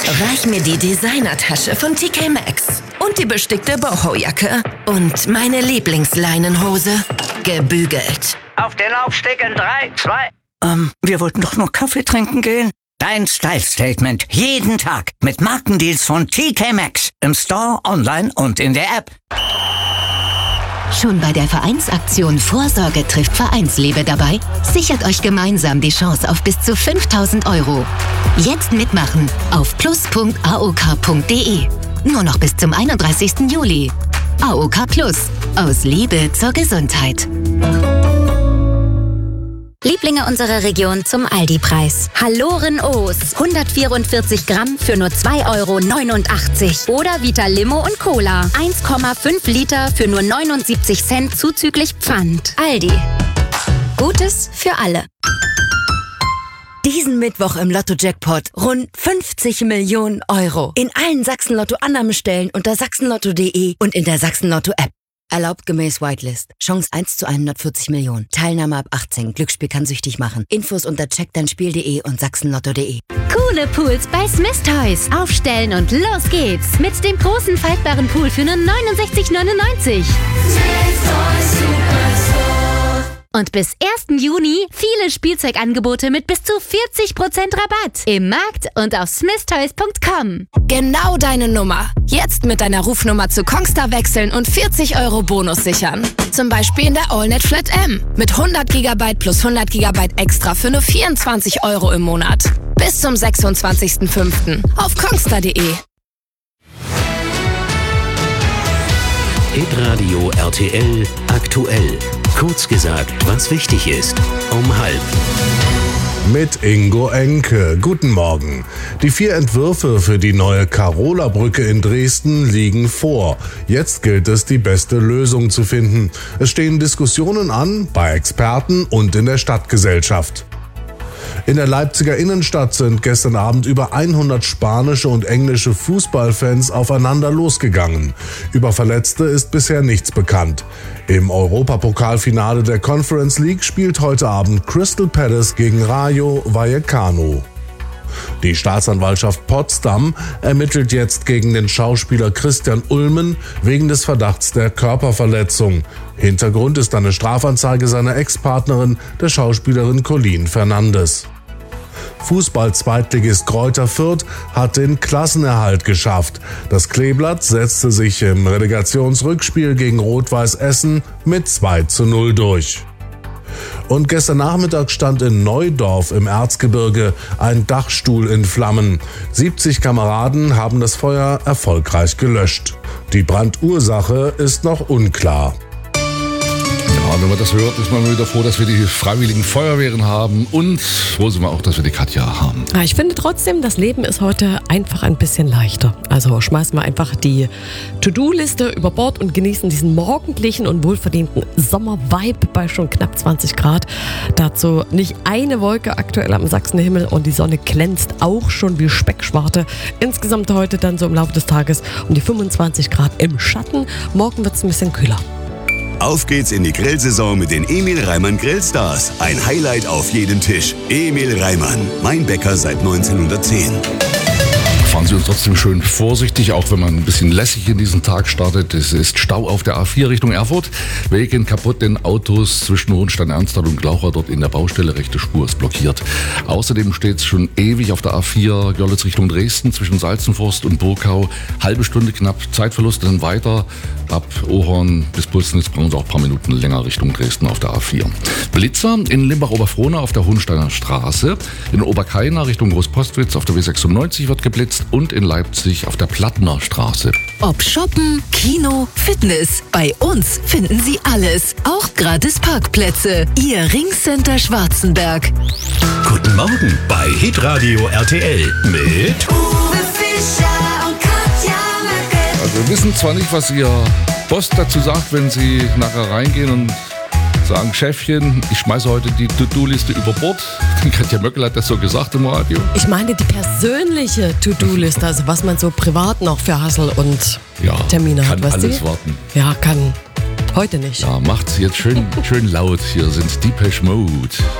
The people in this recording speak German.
Reich mir die Designertasche von TK Maxx und die bestickte Boho-Jacke und meine Lieblingsleinenhose, gebügelt. Auf den Laufsteg in 3, 2... Wir wollten doch nur Kaffee trinken gehen. Dein Style-Statement jeden Tag mit Markendeals von TK Maxx. Im Store, online und in der App. Schon bei der Vereinsaktion Vorsorge trifft Vereinsliebe dabei? Sichert euch gemeinsam die Chance auf bis zu 5.000 €. Jetzt mitmachen auf plus.aok.de. Nur noch bis zum 31. Juli. AOK Plus. Aus Liebe zur Gesundheit. Lieblinge unserer Region zum Aldi-Preis. Halloren O's. 144 Gramm für nur 2,89 €. Oder Vita Limo und Cola. 1,5 Liter für nur 79 Cent zuzüglich Pfand. Aldi. Gutes für alle. Diesen Mittwoch im Lotto-Jackpot rund 50 Millionen €. In allen Sachsen-Lotto-Annahmestellen unter sachsenlotto.de und in der Sachsen-Lotto-App. Erlaubt gemäß Whitelist. Chance 1 zu 140 Millionen. Teilnahme ab 18. Glücksspiel kann süchtig machen. Infos unter checkdeinspiel.de und sachsenlotto.de. Coole Pools bei Smith Toys. Aufstellen und los geht's. Mit dem großen faltbaren Pool für nur 69,99 €. Und bis 1. Juni viele Spielzeugangebote mit bis zu 40% Rabatt. Im Markt und auf smithtoys.com. Genau deine Nummer. Jetzt mit deiner Rufnummer zu Kongstar wechseln und 40 € Bonus sichern. Zum Beispiel in der AllNet Flat M. Mit 100 GB plus 100 GB extra für nur 24 € im Monat. Bis zum 26.05. auf kongstar.de. Hitradio RTL aktuell. Kurz gesagt, was wichtig ist. Um 12:30. Mit Ingo Enke. Guten Morgen. Die 4 Entwürfe für die neue Karola-Brücke in Dresden liegen vor. Jetzt gilt es, die beste Lösung zu finden. Es stehen Diskussionen an, bei Experten und in der Stadtgesellschaft. In der Leipziger Innenstadt sind gestern Abend über 100 spanische und englische Fußballfans aufeinander losgegangen. Über Verletzte ist bisher nichts bekannt. Im Europapokalfinale der Conference League spielt heute Abend Crystal Palace gegen Rayo Vallecano. Die Staatsanwaltschaft Potsdam ermittelt jetzt gegen den Schauspieler Christian Ulmen wegen des Verdachts der Körperverletzung. Hintergrund ist eine Strafanzeige seiner Ex-Partnerin, der Schauspielerin Colleen Fernandes. Fußball-Zweitligist Greuther Fürth hat den Klassenerhalt geschafft. Das Kleeblatt setzte sich im Relegationsrückspiel gegen Rot-Weiß Essen mit 2:0 durch. Und gestern Nachmittag stand in Neudorf im Erzgebirge ein Dachstuhl in Flammen. 70 Kameraden haben das Feuer erfolgreich gelöscht. Die Brandursache ist noch unklar. Ja, wenn man das hört, ist man wieder froh, dass wir die freiwilligen Feuerwehren haben und froh sind wir auch, dass wir die Katja haben. Ja, ich finde trotzdem, das Leben ist heute einfach ein bisschen leichter. Also schmeißen wir einfach die To-Do-Liste über Bord und genießen diesen morgendlichen und wohlverdienten Sommer-Vibe bei schon knapp 20 Grad. Dazu nicht eine Wolke aktuell am Sachsenhimmel und die Sonne glänzt auch schon wie Speckschwarte. Insgesamt heute dann so im Laufe des Tages um die 25 Grad im Schatten. Morgen wird es ein bisschen kühler. Auf geht's in die Grillsaison mit den Emil Reimann Grillstars. Ein Highlight auf jedem Tisch. Emil Reimann, mein Bäcker seit 1910. Fahren Sie uns trotzdem schön vorsichtig, auch wenn man ein bisschen lässig in diesen Tag startet. Es ist Stau auf der A4 Richtung Erfurt. Wegen kaputten Autos zwischen Hohenstein-Ernsthal und Glaucher dort in der Baustelle. Rechte Spur ist blockiert. Außerdem steht es schon ewig auf der A4 Görlitz Richtung Dresden zwischen Salzenforst und Burgau. Halbe Stunde knapp Zeitverlust, dann weiter. Ab Ohorn bis Pulsnitz brauchen Sie auch ein paar Minuten länger Richtung Dresden auf der A4. Blitzer in Limbach-Oberfrohna auf der Hohensteiner Straße. In Oberkaina Richtung Großpostwitz auf der W96 wird geblitzt. Und in Leipzig auf der Plattner Straße. Ob Shoppen, Kino, Fitness, bei uns finden Sie alles. Auch gratis Parkplätze. Ihr Ringcenter Schwarzenberg. Guten Morgen bei Hitradio RTL mit Uwe Fischer und Katja Merkel. Also wir wissen zwar nicht, was Ihr Boss dazu sagt, wenn Sie nachher reingehen und sagen, Chefchen, ich schmeiße heute die To-Do-Liste über Bord. Katja Möckel hat das so gesagt im Radio. Ich meine die persönliche To-Do-Liste, also was man so privat noch für Hassel und Termine hat. Kann alles warten. Ja, kann. Heute nicht. Ja, macht's jetzt schön laut. Hier sind Depeche Mode.